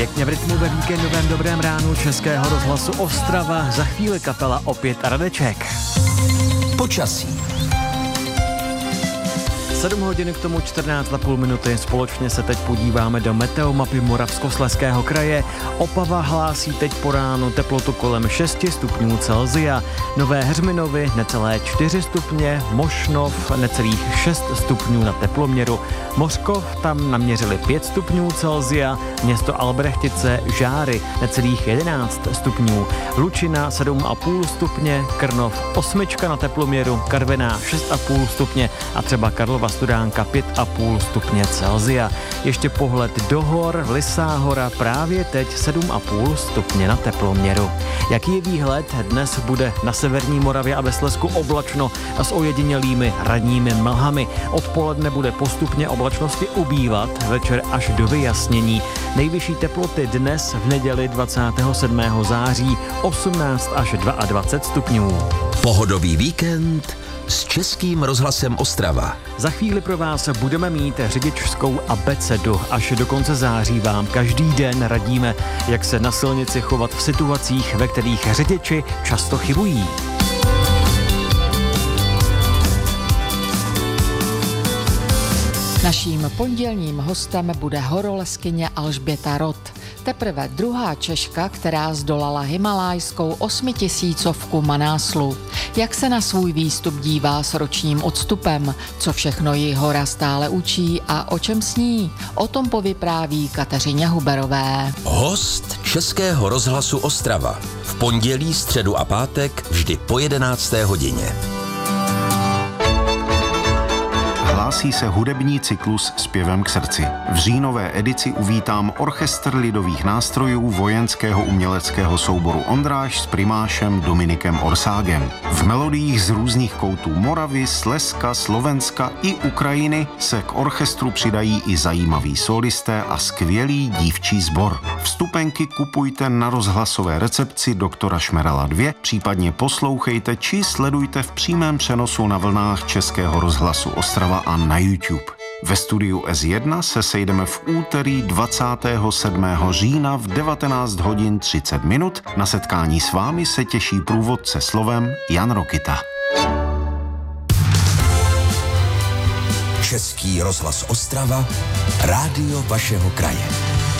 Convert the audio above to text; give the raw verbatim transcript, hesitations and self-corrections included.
Pěkně v rytmu ve víkendovém dobrém ránu Českého rozhlasu Ostrava. Za chvíli kapela Opět Radeček. Počasí. sedm hodin k tomu čtrnáct a půl minuty. Společně se teď podíváme do meteomapy Moravskoslezského kraje. Opava hlásí teď po ránu teplotu kolem šest stupňů Celsia. Nové Heřminovy necelé čtyři stupně, Mošnov necelých šest stupňů na teploměru. Mořkov tam naměřili pět stupňů Celsia, město Albrechtice Žáry necelých jedenáct stupňů, Lučina sedm a půl stupně, Krnov osmička na teploměru, Karviná šest a půl stupně a třeba Karlova Studánka pět a půl stupně Celsia. Ještě pohled do hor, Lysá hora právě teď sedm a půl stupně na teploměru. Jaký je výhled? Dnes bude na severní Moravě a ve Slezsku oblačno a s ojedinělými ranními mlhami. Odpoledne bude postupně oblačnosti ubývat, večer až do vyjasnění. Nejvyšší teploty dnes v neděli dvacátého sedmého září osmnáct až dvacet dva stupňů. Pohodový víkend s Českým rozhlasem Ostrava. Za chvíli pro vás budeme mít řidičskou abecedu. Až do konce září vám každý den radíme, jak se na silnici chovat v situacích, ve kterých řidiči často chybují. Naším pondělním hostem bude horolezkyně Alžběta Rott. Teprve druhá Češka, která zdolala himalajskou osmitisícovku Manáslu. Jak se na svůj výstup dívá s ročním odstupem, co všechno jí hora stále učí a o čem sní, o tom povypráví Kateřině Huberové. Host Českého rozhlasu Ostrava. V pondělí, středu a pátek vždy po jedenácté hodině. Hlásí se hudební cyklus Zpěvem k srdci. V říjnové edici uvítám orchestr lidových nástrojů vojenského uměleckého souboru Ondráž s primášem Dominikem Orságem. V melodiích z různých koutů Moravy, Slezska, Slovenska i Ukrajiny se k orchestru přidají i zajímaví solisté a skvělý dívčí sbor. Vstupenky kupujte na rozhlasové recepci doktora Šmerala dva, případně poslouchejte či sledujte v přímém přenosu na vlnách Českého rozhlasu Ostrava a na YouTube. Ve studiu S jedna se sejdeme v úterý dvacátého sedmého října v devatenáct hodin třicet minut. Na setkání s vámi se těší průvodce slovem Jan Rokita. Český rozhlas Ostrava, rádio vašeho kraje.